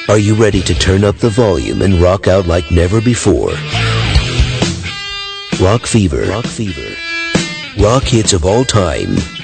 Are you ready to turn up the volume and rock out like never before? Rock Fever. Rock Fever. Rock hits of all time